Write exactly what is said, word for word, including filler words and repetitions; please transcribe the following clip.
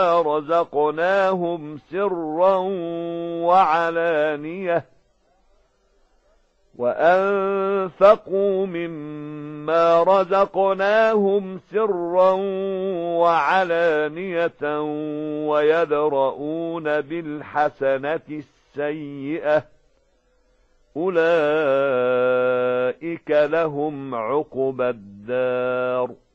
رزقناهم سرا وعلانية وأنفقوا مما رزقناهم سرا وعلانية ويدرؤون بالحسنة السيئة أولئك لهم عقبى الدار